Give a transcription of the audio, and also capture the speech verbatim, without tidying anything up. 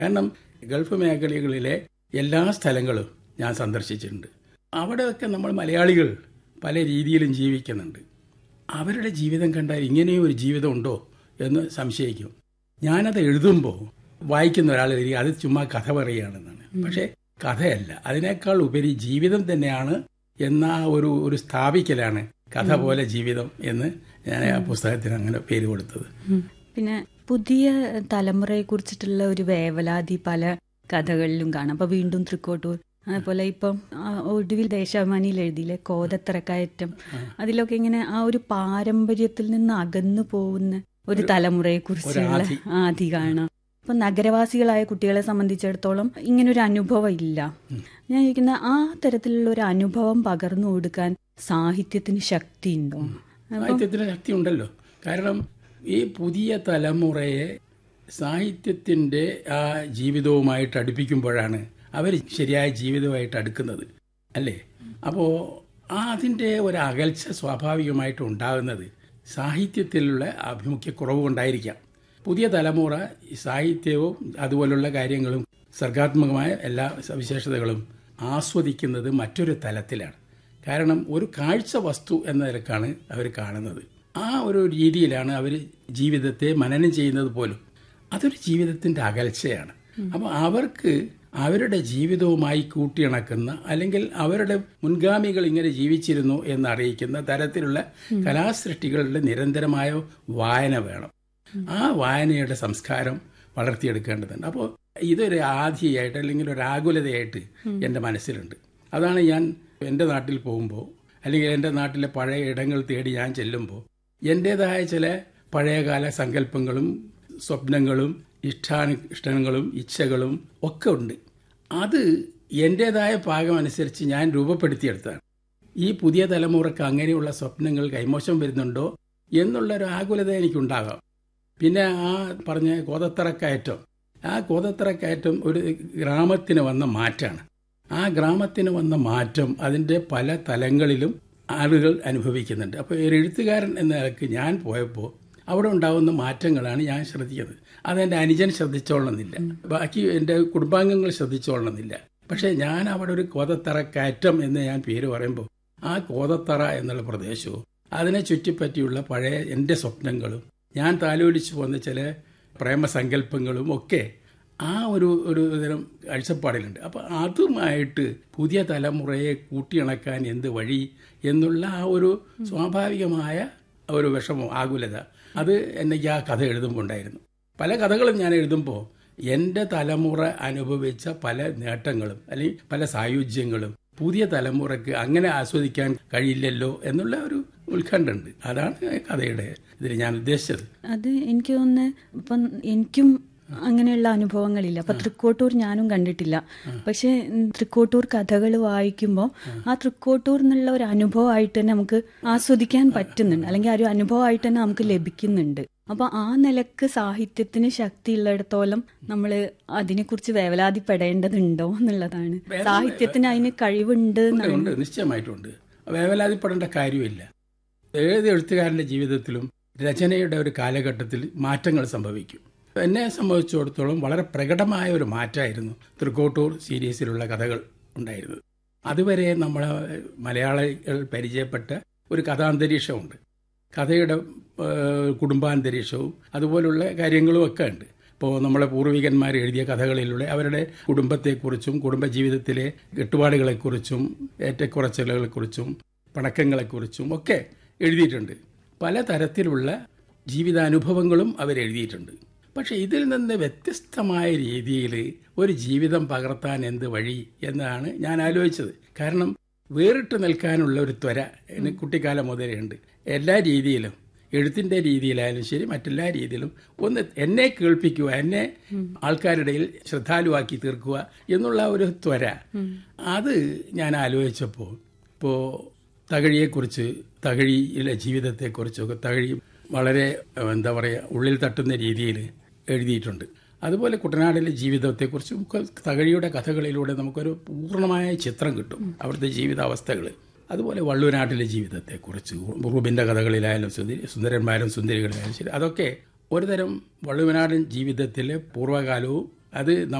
കാരണം ഗൾഫ് മേഖലകളിലെ എല്ലാ സ്ഥലങ്ങളും ഞാൻ സന്ദർശിച്ചിട്ടുണ്ട്. അവിടെയൊക്കെ നമ്മൾ മലയാളികൾ പല രീതിയിലും ജീവിക്കുന്നുണ്ട്. അവരുടെ ജീവിതം കണ്ടാൽ ഇങ്ങനെയും ഒരു ജീവിതം ഉണ്ടോ എന്ന് സംശയിക്കും. ഞാനത് എഴുതുമ്പോൾ വായിക്കുന്ന ഒരാൾ എഴുതി അത് ചുമ്മാ കഥ പറയുകയാണെന്നാണ്. പക്ഷേ കഥയല്ല, അതിനേക്കാൾ ഉപരി ജീവിതം തന്നെയാണ് എന്ന ഒരു ഒരു സ്ഥാപിക്കലാണ് കഥ പോലെ ജീവിതം എന്ന് ഞാൻ ആ പുസ്തകത്തിന് അങ്ങനെ പേര് കൊടുത്തത്. പിന്നെ പുതിയ തലമുറയെ കുറിച്ചിട്ടുള്ള ഒരു വേവലാതി പല കഥകളിലും കാണാം. അപ്പൊ വീണ്ടും തൃക്കോട്ടൂർ, അതേപോലെ ഇപ്പം ഒടുവിൽ ദേശാഭിമാനിയിൽ എഴുതിയില്ലേ കോതത്തറക്കയറ്റം, അതിലൊക്കെ ഇങ്ങനെ ആ ഒരു പാരമ്പര്യത്തിൽ നിന്ന് അകന്നു പോകുന്ന ഒരു തലമുറയെ കുറിച്ചുള്ള ആദി കാണാം. അപ്പൊ നഗരവാസികളായ കുട്ടികളെ സംബന്ധിച്ചിടത്തോളം ഇങ്ങനൊരു അനുഭവം ഇല്ല. ഞാൻ ചോദിക്കുന്ന ആ തരത്തിലുള്ള ഒരു അനുഭവം പകർന്നു കൊടുക്കാൻ സാഹിത്യത്തിന് ശക്തി ഉണ്ടോ? സാഹിത്യത്തിന് ശക്തി ഉണ്ടല്ലോ. കാരണം ഈ പുതിയ തലമുറയെ സാഹിത്യത്തിന്റെ ആ ജീവിതവുമായിട്ട് അടുപ്പിക്കുമ്പോഴാണ് അവർ ശരിയായ ജീവിതമായിട്ട് അടുക്കുന്നത്, അല്ലേ? അപ്പോൾ ആ അതിൻ്റെ ഒരു അകൽച്ച സ്വാഭാവികമായിട്ട് ഉണ്ടാകുന്നത് സാഹിത്യത്തിലുള്ള ആഭിമുഖ്യക്കുറവ് കൊണ്ടായിരിക്കാം. പുതിയ തലമുറ സാഹിത്യവും അതുപോലുള്ള കാര്യങ്ങളും സർഗാത്മകമായ എല്ലാ സവിശേഷതകളും ആസ്വദിക്കുന്നത് മറ്റൊരു തലത്തിലാണ്. കാരണം ഒരു കാഴ്ച വസ്തു എന്ന നിലക്കാണ് അവർ കാണുന്നത്. ആ ഒരു രീതിയിലാണ് അവർ ജീവിതത്തെ മനനം ചെയ്യുന്നത് പോലും. അതൊരു ജീവിതത്തിൻ്റെ അകൽച്ചയാണ്. അപ്പോൾ അവർക്ക് അവരുടെ ജീവിതവുമായി കൂട്ടിയിണക്കുന്ന, അല്ലെങ്കിൽ അവരുടെ മുൻഗാമികൾ ഇങ്ങനെ ജീവിച്ചിരുന്നു എന്നറിയിക്കുന്ന തരത്തിലുള്ള കലാസൃഷ്ടികളുടെ നിരന്തരമായ വായന വേണം. ആ വായനയുടെ സംസ്കാരം വളർത്തിയെടുക്കേണ്ടതുണ്ട്. അപ്പോൾ ഇതൊരു ആധിയായിട്ട് അല്ലെങ്കിൽ ഒരു ആകുലതയായിട്ട് എൻ്റെ മനസ്സിലുണ്ട്. അതാണ് ഞാൻ എൻ്റെ നാട്ടിൽ പോകുമ്പോൾ, അല്ലെങ്കിൽ എൻ്റെ നാട്ടിലെ പഴയ ഇടങ്ങൾ തേടി ഞാൻ ചെല്ലുമ്പോൾ എൻ്റേതായ ചില പഴയകാല സങ്കല്പങ്ങളും സ്വപ്നങ്ങളും ഇഷ്ടാനിഷ്ടങ്ങളും ഇച്ഛകളും ഒക്കെ ഉണ്ട്. അത് എൻ്റേതായ പാകം അനുസരിച്ച് ഞാൻ രൂപപ്പെടുത്തിയെടുത്താണ്. ഈ പുതിയ തലമുറക്ക് അങ്ങനെയുള്ള സ്വപ്നങ്ങൾ കൈമോശം വരുന്നുണ്ടോ എന്നുള്ളൊരു ആകുലത എനിക്കുണ്ടാകാം. പിന്നെ ആ പറഞ്ഞ കോതത്തറക്കയറ്റം, ആ കോതത്തറക്കയറ്റം ഒരു ഗ്രാമത്തിന് വന്ന മാറ്റമാണ്. ആ ഗ്രാമത്തിന് വന്ന മാറ്റം അതിൻ്റെ പല തലങ്ങളിലും ആളുകൾ അനുഭവിക്കുന്നുണ്ട്. അപ്പോൾ ഒരു എഴുത്തുകാരൻ എന്ന നിലക്ക് ഞാൻ പോയപ്പോൾ അവിടെ ഉണ്ടാകുന്ന മാറ്റങ്ങളാണ് ഞാൻ ശ്രദ്ധിക്കുന്നത്. അതെൻ്റെ അനുജൻ ശ്രദ്ധിച്ചോളണമെന്നില്ല, ബാക്കി എൻ്റെ കുടുംബാംഗങ്ങൾ ശ്രദ്ധിച്ചോളണമെന്നില്ല. പക്ഷേ ഞാൻ അവിടെ ഒരു കോതത്തറക്കയറ്റം എന്ന് ഞാൻ പേര് പറയുമ്പോൾ ആ കോതത്തറ എന്നുള്ള പ്രദേശവും അതിനെ ചുറ്റിപ്പറ്റിയുള്ള പഴയ എൻ്റെ സ്വപ്നങ്ങളും ഞാൻ താലോലിച്ചു പോകുന്ന ചില പ്രേമസങ്കല്പങ്ങളും ഒക്കെ ആ ഒരു ഒരു തരം കാഴ്ചപ്പാടിലുണ്ട്. അപ്പോൾ അതുമായിട്ട് പുതിയ തലമുറയെ കൂട്ടിയിണക്കാൻ എന്ത് വഴി എന്നുള്ള ആ ഒരു സ്വാഭാവികമായ ഒരു വിഷമം, ആകുലത, അത് എനിക്ക് ആ കഥ എഴുതുമ്പോൾ ഉണ്ടായിരുന്നു. പല കഥകളും ഞാൻ എഴുതുമ്പോൾ എൻ്റെ തലമുറ അനുഭവിച്ച പല നേട്ടങ്ങളും അല്ലെങ്കിൽ പല സായുജ്യങ്ങളും പുതിയ തലമുറയ്ക്ക് അങ്ങനെ ആസ്വദിക്കാൻ കഴിയില്ലല്ലോ എന്നുള്ള ഒരു ഉത്കണ്ഠയുണ്ട്. അതാണ് കഥയുടെ ഇതിൽ ഞാൻ ഉദ്ദേശിച്ചത്. അത് എനിക്ക് തോന്നുന്നു ഇപ്പം എനിക്കും അങ്ങനെയുള്ള അനുഭവങ്ങളില്ല. അപ്പൊ തൃക്കോട്ടൂർ ഞാനും കണ്ടിട്ടില്ല. പക്ഷെ തൃക്കോട്ടൂർ കഥകൾ വായിക്കുമ്പോൾ ആ തൃക്കോട്ടൂർ എന്നുള്ള ഒരു അനുഭവമായിട്ട് തന്നെ നമുക്ക് ആസ്വദിക്കാൻ പറ്റുന്നുണ്ട്, അല്ലെങ്കിൽ ആ ഒരു അനുഭവമായിട്ട് തന്നെ നമുക്ക് ലഭിക്കുന്നുണ്ട്. അപ്പൊ ആ നിലക്ക് സാഹിത്യത്തിന് ശക്തിയുള്ളിടത്തോളം നമ്മൾ അതിനെക്കുറിച്ച് വേവലാതിപ്പെടേണ്ടതുണ്ടോ എന്നുള്ളതാണ്. സാഹിത്യത്തിന് അതിന് കഴിവുണ്ട്. നിശ്ചയമായിട്ടുണ്ട്, വേവലാതിപ്പെടേണ്ട കാര്യമില്ല. ഏത് എഴുത്തുകാരന്റെ ജീവിതത്തിലും രചനയുടെ ഒരു കാലഘട്ടത്തിൽ മാറ്റങ്ങൾ സംഭവിക്കും. എന്നെ സംബന്ധിച്ചിടത്തോളം വളരെ പ്രകടമായ ഒരു മാറ്റമായിരുന്നു തൃക്കോട്ടൂർ സീരീസിലുള്ള കഥകൾ ഉണ്ടായിരുന്നത്. അതുവരെ നമ്മളെ മലയാളികൾ പരിചയപ്പെട്ട ഒരു കഥാന്തരീക്ഷമുണ്ട്, കഥയുടെ കുടുംബാന്തരീക്ഷവും അതുപോലുള്ള കാര്യങ്ങളും ഒക്കെ ഉണ്ട്. ഇപ്പോൾ നമ്മളെ പൂർവികന്മാർ എഴുതിയ കഥകളിലൂടെ അവരുടെ കുടുംബത്തെക്കുറിച്ചും കുടുംബജീവിതത്തിലെ കെട്ടുപാടുകളെക്കുറിച്ചും ഏറ്റക്കുറച്ചിലുകളെക്കുറിച്ചും പണക്കങ്ങളെക്കുറിച്ചും ഒക്കെ എഴുതിയിട്ടുണ്ട്. പല തരത്തിലുള്ള ജീവിതാനുഭവങ്ങളും അവരെഴുതിയിട്ടുണ്ട്. പക്ഷെ ഇതിൽ നിന്ന് വ്യത്യസ്തമായ രീതിയിൽ ഒരു ജീവിതം പകർത്താൻ എന്ത് വഴി എന്നാണ് ഞാൻ ആലോചിച്ചത്. കാരണം വേറിട്ട് നിൽക്കാനുള്ള ഒരു ത്വര എനിക്ക് കുട്ടിക്കാലം മുതലേ ഉണ്ട്. എല്ലാ രീതിയിലും, എഴുത്തിൻ്റെ രീതിയിലായാലും ശരി, മറ്റെല്ലാ രീതിയിലും ഒന്ന് എന്നെ കേൾപ്പിക്കുക, എന്നെ ആൾക്കാരുടെ ശ്രദ്ധാലുവാക്കി തീർക്കുക എന്നുള്ള ഒരു ത്വര, അത് ഞാൻ ആലോചിച്ചപ്പോൾ ഇപ്പോൾ തകഴിയെക്കുറിച്ച്, തകഴിയിലെ ജീവിതത്തെക്കുറിച്ചൊക്കെ തകഴി വളരെ എന്താ പറയുക ഉള്ളിൽ തട്ടുന്ന രീതിയിൽ എഴുതിയിട്ടുണ്ട്. അതുപോലെ കുട്ടനാടിലെ ജീവിതത്തെക്കുറിച്ചും തകഴിയുടെ കഥകളിലൂടെ നമുക്കൊരു പൂർണ്ണമായ ചിത്രം കിട്ടും, അവിടുത്തെ ജീവിതാവസ്ഥകൾ. അതുപോലെ വള്ളുവനാട്ടിലെ ജീവിതത്തെക്കുറിച്ച് റൂബിൻ്റെ കഥകളിലായാലും സുന്ദരന്മാരും സുന്ദരികളിലായാലും ശരി, അതൊക്കെ ഒരുതരം വള്ളുവനാടൻ ജീവിതത്തിലെ പൂർവ്വകാലവും അത്